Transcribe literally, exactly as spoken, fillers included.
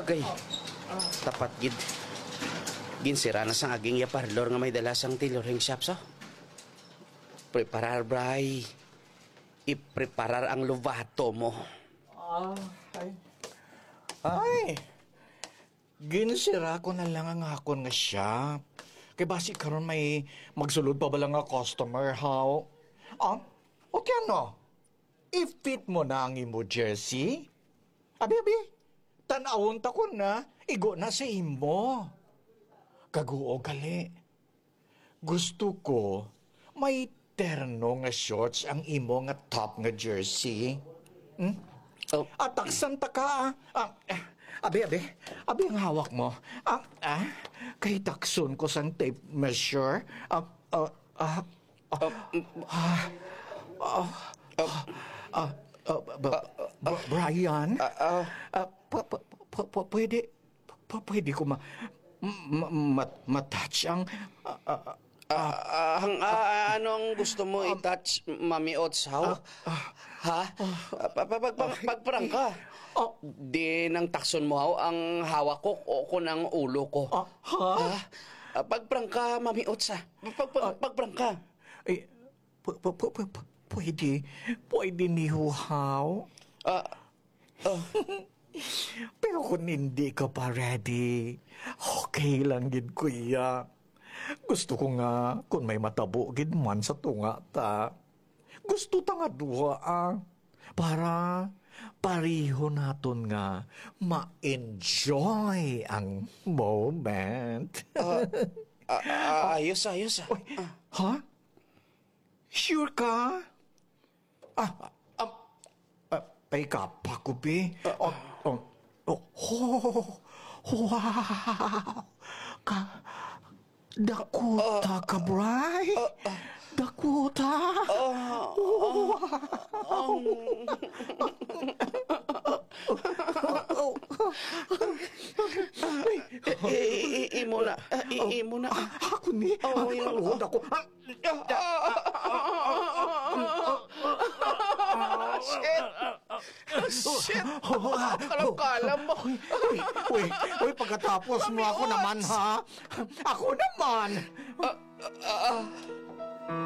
Agay, tapat gid. Ginsira na sang aging yaparlor nga may dalasang tailoring shop so. Preparar, bray. Ipreparar ang luvato mo. Ah, ay. Ay. Ginsira ko na lang ang hakon nga siya. Kay basi karon may magsulod pa ba lang nga customer, how? Ah, okay ano? I-fit mo na ang imo jersey? Abi, abi. Tanawon ta ko na. Igo na sa imo. Kaguo gali. Gusto ko may terno nga shorts ang imo nga top nga jersey. Hmm? Oh, At taksan ta ka. Ah, ah, abi, abi. Abi ang hawak mo. Ah, ah. Kay takson ko sang tape measure. Ah, ah, ah. Ah, ah, ah, ah, ah, ah, ba- ba- Brian? ah, ah. Ah, pa- pa- pa- pa- pwede, pa- pwede ko ma, ma, ma- matouch ang, ah, ah, Ah, ah, ang ah, anong gusto mo i-touch, Mami Ots, how? Ha? Ah, pa- pa- pag- pag- Pagparang ka. Oh. Di ng takson mo, how, ang hawak ko o ko ng ulo ko. Ah, ha? Ah, pagparang ka, Mami Ots, ha? Pag, pag, pagparang ka. Eh, pu- pu- pu- pu- pu- pwede, pwede ni Huhaw. Ah, ah, Pero kung hindi ka pa ready, okay lang gid kuya. Gusto ko nga kung may matabo gid man sa tunga ta. Gusto ta nga duha ah. Para pariho naton nga ma-enjoy ang moment. ah, ah, ayos, ayos, ah. Uy, ha? Sure ka? Ah, um, uh, ay ka pa ko, be. Oh, oh, oh, oh, wow. Ka, dakuta ka, Bri. Dakuta. I- i- i- Imo na, ah, i- imo na. Ako ni, Oh, yun. ako, ako. Shit! Shit! Kalam-kalam mo. Uy, uy, uy, pagkatapos mo ako naman, ha? Ako naman. Ah, ah, ah.